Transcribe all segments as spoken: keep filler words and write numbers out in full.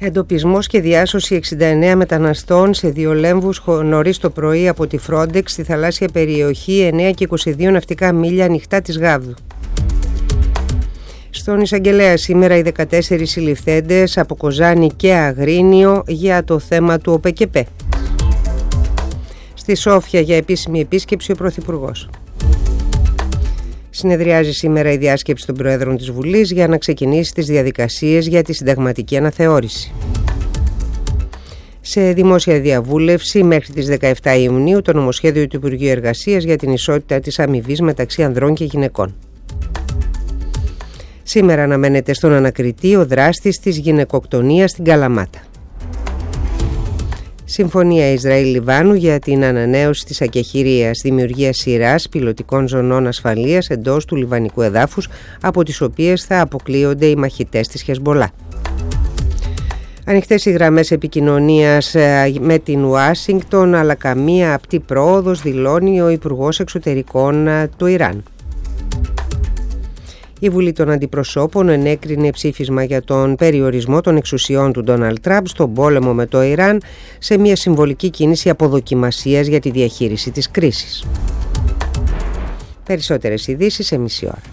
Εντοπισμός και διάσωση εξήντα εννέα μεταναστών σε δύο λέμβους νωρίς το πρωί από τη Frontex στη θαλάσσια περιοχή εννέα και είκοσι δύο ναυτικά μίλια ανοιχτά της Γάβδου. Στον Εισαγγελέα σήμερα οι δεκατέσσερις συλληφθέντες από Κοζάνη και Αγρίνιο για το θέμα του ΟΠΕΚΕΠΕ. Στη Σόφια για επίσημη επίσκεψη ο Πρωθυπουργός. Συνεδριάζει σήμερα η διάσκεψη των Προέδρων της Βουλής για να ξεκινήσει τις διαδικασίες για τη συνταγματική αναθεώρηση. Σε δημόσια διαβούλευση μέχρι τις δεκαεφτά Ιουνίου το νομοσχέδιο του Υπουργείου Εργασίας για την ισότητα της αμοιβής μεταξύ ανδρών και γυναικών. Σήμερα αναμένεται στον ανακριτή ο δράστης της γυναικοκτονίας στην Καλαμάτα. Συμφωνία Ισραήλ-Λιβάνου για την ανανέωση της ακεχηρίας, δημιουργία σειράς πιλωτικών ζωνών ασφαλείας εντός του λιβανικού εδάφους, από τις οποίες θα αποκλείονται οι μαχητές της Χεσμπολά. Ανοιχτές οι γραμμές επικοινωνίας με την Ουάσιγκτον, αλλά καμία απτή πρόοδος, δηλώνει ο Υπουργός Εξωτερικών του Ιράν. Η Βουλή των Αντιπροσώπων ενέκρινε ψήφισμα για τον περιορισμό των εξουσιών του Ντόναλντ Τραμπ στον πόλεμο με το Ιράν, σε μια συμβολική κίνηση αποδοκιμασίας για τη διαχείριση της κρίσης. Περισσότερες ειδήσεις σε μισή ώρα.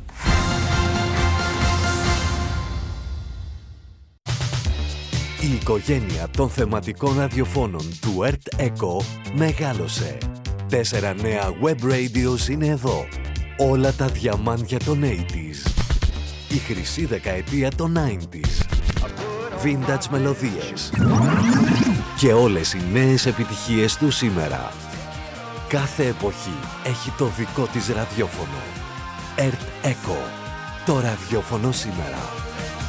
Η οικογένεια των θεματικών ραδιοφώνων του Earth Echo μεγάλωσε. Τέσσερα νέα web radios είναι εδώ. Όλα τα διαμάντια των ογδόντα. Η χρυσή δεκαετία των ενενήντα. Vintage μελωδίες. Και όλες οι νέες επιτυχίες του σήμερα. Κάθε εποχή έχει το δικό της ραδιόφωνο. Earth Echo. Το ραδιόφωνο σήμερα.